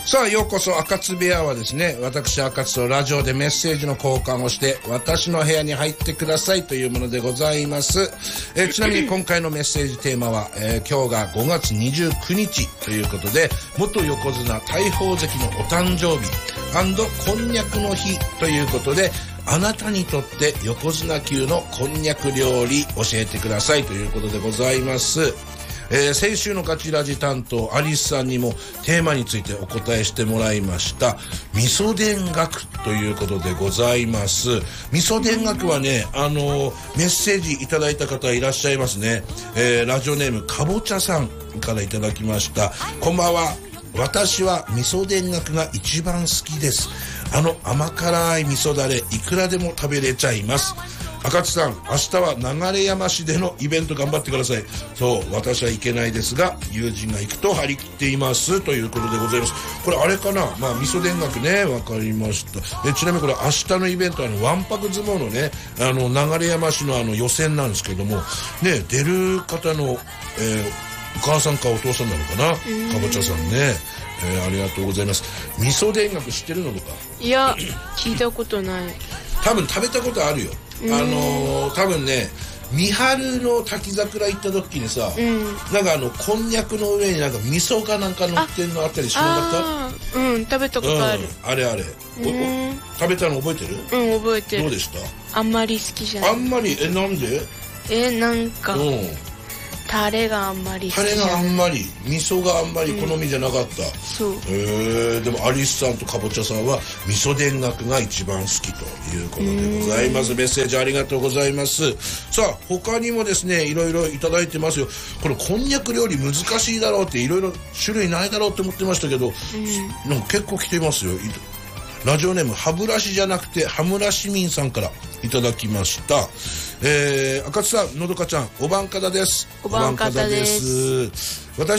さあようこそ赤津部屋はですね、私赤津とラジオでメッセージの交換をして私の部屋に入ってくださいというものでございます。ちなみに今回のメッセージテーマは、今日が5月29日ということで、元横綱大鵬関のお誕生日&こんにゃくの日ということで、あなたにとって横綱級のこんにゃく料理教えてくださいということでございます。先週のガチラジ担当アリスさんにもテーマについてお答えしてもらいました。味噌田楽ということでございます。味噌田楽はね、メッセージいただいた方いらっしゃいますね。ラジオネームかぼちゃさんからいただきました。こんばんは。私は味噌田楽が一番好きです。甘辛い味噌だれいくらでも食べれちゃいます。赤津さん、明日は流山市でのイベント頑張ってください。そう、私は行けないですが友人が行くと張り切っていますということでございます。これあれかな、まあ味噌田楽ね、わかりました。ちなみにこれ明日のイベントはわんぱく相撲のね、流山市の予選なんですけどもね、出る方の、お母さんかお父さんなのかな、かぼちゃさんね、ありがとうございます。味噌田楽知ってるのとか？ いや、聞いたことない。 多分食べたことあるよ。多分ね、三春の滝桜行った時にさ、なんかこんにゃくの上になんか味噌がなんか乗ってんのあったりしなかった？ 食べたことある。 あれ食べたの覚えてる？ 覚えてる。 どうでした？ あんまり好きじゃない。 あんまり？なんで？ なんかタレがあんまり好きじゃない。 タレがあんまり、味噌があんまり好みじゃなかった。 そう。 でもアリスさんとかぼちゃさんは味噌田楽が一番好きということでございます。メッセージありがとうございます。さあ他にもですね、いろいろいただいてますよ。このこんにゃく料理難しいだろうって、いろいろ種類ないだろうって思ってましたけど、なんか結構来てますよ。ラジオネーム歯ブラシじゃなくて羽村市民さんからいただきました。赤津さん、のどかちゃん、おばんかだです。 おばんかだです。 私